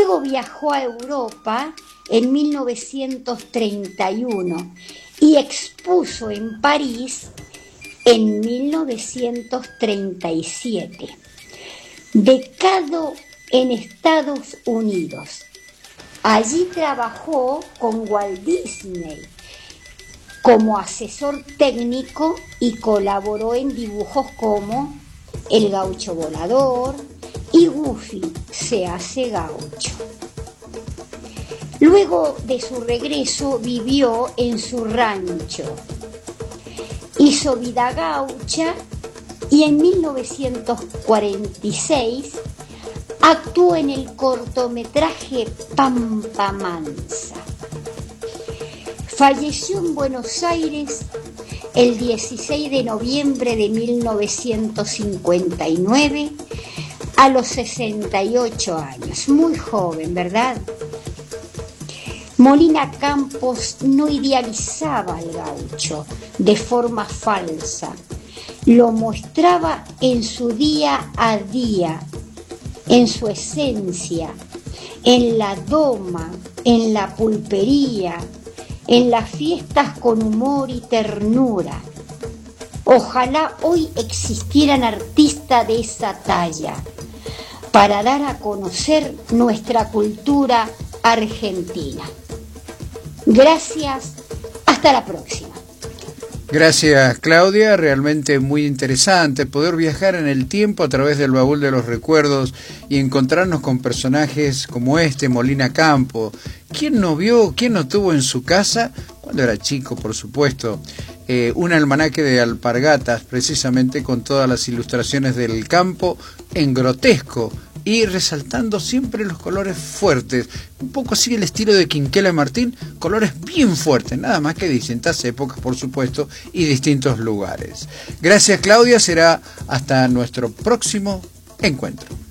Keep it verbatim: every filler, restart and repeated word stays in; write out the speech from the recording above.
Luego viajó a Europa en mil novecientos treinta y uno y expuso en París en mil novecientos treinta y siete. Becado en Estados Unidos. Allí trabajó con Walt Disney como asesor técnico y colaboró en dibujos como El Gaucho Volador y Goofy se hace gaucho. Luego de su regreso vivió en su rancho, hizo vida gaucha y en mil novecientos cuarenta y seis actuó en el cortometraje Pampa Mansa. Falleció en Buenos Aires el dieciséis de noviembre de mil novecientos cincuenta y nueve a los sesenta y ocho años, muy joven, ¿verdad? Molina Campos no idealizaba al gaucho de forma falsa, lo mostraba en su día a día, en su esencia, en la doma, en la pulpería, en las fiestas con humor y ternura. Ojalá hoy existieran artistas de esa talla para dar a conocer nuestra cultura argentina. Gracias, hasta la próxima. Gracias, Claudia, realmente muy interesante poder viajar en el tiempo a través del baúl de los recuerdos y encontrarnos con personajes como este, Molina Campos. ¿Quién no vio, quién no tuvo en su casa, cuando era chico, por supuesto, eh, un almanaque de alpargatas, precisamente con todas las ilustraciones del campo en grotesco y resaltando siempre los colores fuertes, un poco así el estilo de Quinquela Martín, colores bien fuertes, nada más que distintas épocas, por supuesto, y distintos lugares. Gracias, Claudia, será hasta nuestro próximo encuentro.